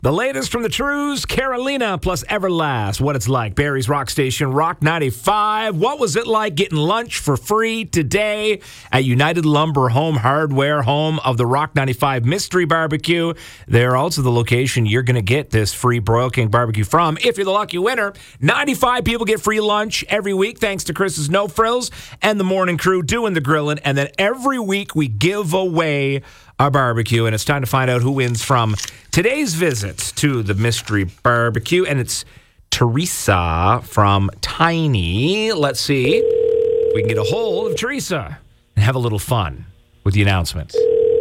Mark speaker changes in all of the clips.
Speaker 1: The latest from the Trues, Carolina plus Everlast. What it's like. Barrie's Rock Station, Rock 95. What was it like getting lunch for free today at United Lumber Home Hardware, home of the Rock 95 Mystery Barbecue? They're also the location you're going to get this free Broil King barbecue from if you're the lucky winner. 95 people get free lunch every week thanks to Chris's No Frills and the morning crew doing the grilling. And then every week we give away our barbecue, and it's time to find out who wins from today's visit to the Mystery Barbecue, and it's Teresa from Tiny. Let's see if we can get a hold of Teresa and have a little fun with the announcements.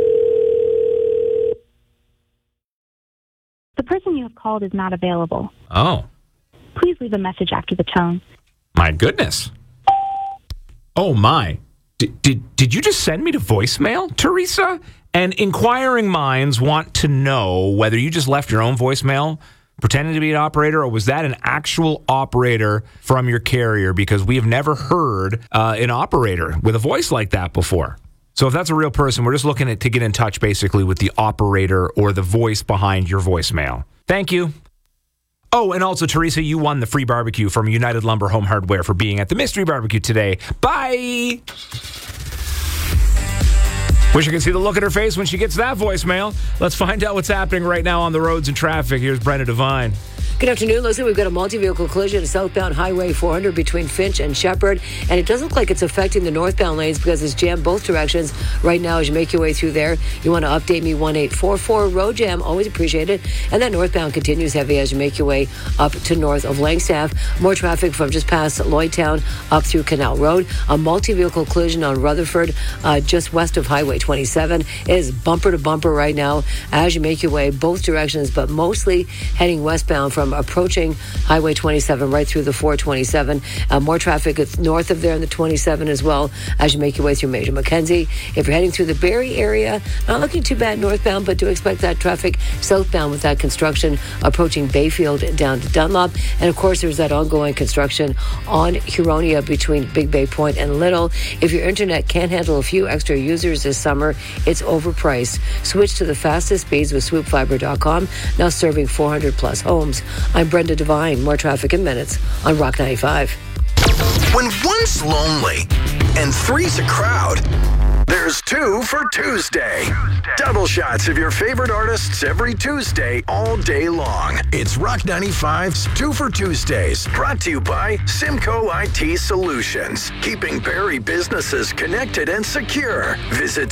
Speaker 2: The person you have called is not available.
Speaker 1: Oh.
Speaker 2: Please leave a message after the tone.
Speaker 1: My goodness. Oh, my. Did you just send me to voicemail, Teresa? And inquiring minds want to know whether you just left your own voicemail pretending to be an operator, or was that an actual operator from your carrier? Because we have never heard an operator with a voice like that before. So if that's a real person, we're just looking to get in touch basically with the operator or the voice behind your voicemail. Thank you. Oh, and also, Teresa, you won the free barbecue from United Lumber Home Hardware for being at the Mystery Barbecue today. Bye! Wish you could see the look at her face when she gets that voicemail. Let's find out what's happening right now on the roads and traffic. Here's Brenda Devine.
Speaker 3: Good afternoon, Leslie. We've got a multi-vehicle collision southbound Highway 400 between Finch and Shepherd, and it doesn't look like it's affecting the northbound lanes because it's jammed both directions right now as you make your way through there. You want to update me, 1844 road jam, always appreciate it. And that northbound continues heavy as you make your way up to north of Langstaff. More traffic from just past Lloydtown up through Canal Road. A multi-vehicle collision on Rutherford just west of Highway 27. It is bumper to bumper right now as you make your way both directions, but mostly heading westbound from approaching Highway 27 right through the 427. More traffic north of there in the 27 as well as you make your way through Major Mackenzie. If you're heading through the Barrie area, not looking too bad northbound, but do expect that traffic southbound with that construction approaching Bayfield down to Dunlop. And of course, there's that ongoing construction on Huronia between Big Bay Point and Little. If your internet can't handle a few extra users this summer, it's overpriced. Switch to the fastest speeds with swoopfiber.com, now serving 400 plus homes. I'm Brenda Devine. More traffic in minutes on Rock 95.
Speaker 4: When one's lonely and three's a crowd, there's two for Tuesday. Double shots of your favorite artists every Tuesday, all day long. It's Rock 95's Two for Tuesdays, brought to you by Simcoe IT Solutions, keeping Barrie businesses connected and secure. Visit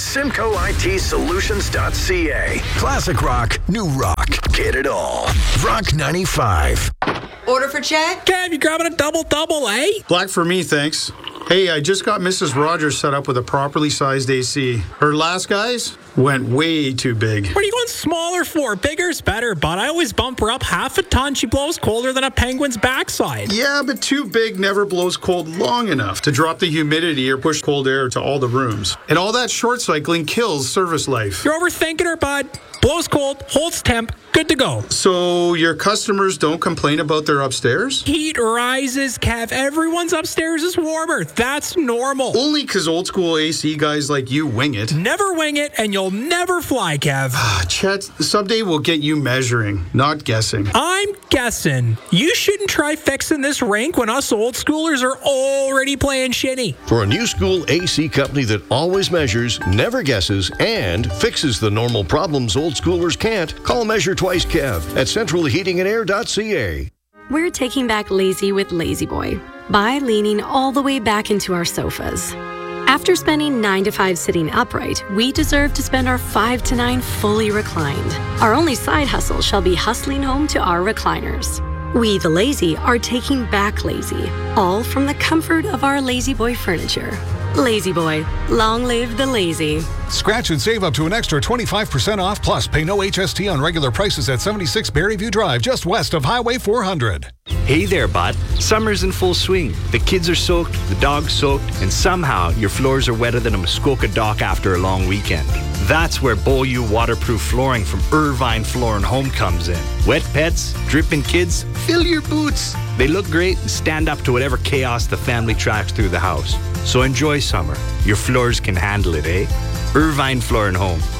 Speaker 4: simcoitsolutions.ca. Classic rock, new rock, get it all. Rock 95.
Speaker 5: Order for check?
Speaker 6: Kev, you grabbing a double, eh?
Speaker 7: Black for me, thanks. Hey, I just got Mrs. Rogers set up with a properly sized AC. Her last guys went way too big.
Speaker 6: What are you going smaller for? Bigger's better, but I always bump her up half a ton. She blows colder than a penguin's backside.
Speaker 7: Yeah, but too big never blows cold long enough to drop the humidity or push cold air to all the rooms. And all that short cycling kills service life.
Speaker 6: You're overthinking her, bud. Blows cold, holds temp, good to go.
Speaker 7: So your customers don't complain about their upstairs?
Speaker 6: Heat rises, Kev. Everyone's upstairs is warmer. That's normal.
Speaker 7: Only because old school AC guys like you wing it.
Speaker 6: Never wing it, and you'll never fly, Kev.
Speaker 7: Chet, someday we'll get you measuring, not guessing.
Speaker 6: I'm guessing. You shouldn't try fixing this rink when us old schoolers are already playing shinny.
Speaker 8: For a new school AC company that always measures, never guesses, and fixes the normal problems old schoolers can't, call Measure Twice Kev at centralheatingandair.ca.
Speaker 9: We're taking back lazy with Lazy Boy by leaning all the way back into our sofas. After spending 9 to 5 sitting upright, we deserve to spend our 5 to 9 fully reclined. Our only side hustle shall be hustling home to our recliners. We, the lazy, are taking back lazy, all from the comfort of our Lazy Boy furniture. Lazy Boy, long live the lazy.
Speaker 10: Scratch and save up to an extra 25% off, plus pay no HST on regular prices at 76 Berryview Drive, just west of Highway 400.
Speaker 11: Hey there, bud. Summer's in full swing. The kids are soaked, the dog's soaked, and somehow your floors are wetter than a Muskoka dock after a long weekend. That's where Beaulieu waterproof flooring from Irvine Floor and Home comes in. Wet pets, dripping kids, fill your boots. They look great and stand up to whatever chaos the family tracks through the house. So enjoy summer. Your floors can handle it, eh? Irvine Floor and Home.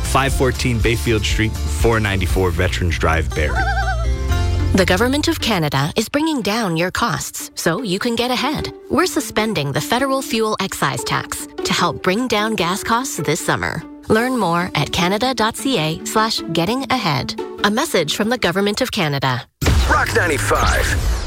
Speaker 11: 514 Bayfield Street, 494 Veterans Drive, Barrie.
Speaker 5: The Government of Canada is bringing down your costs so you can get ahead. We're suspending the federal fuel excise tax to help bring down gas costs this summer. Learn more at canada.ca/gettingahead. A message from the Government of Canada.
Speaker 4: Rock 95.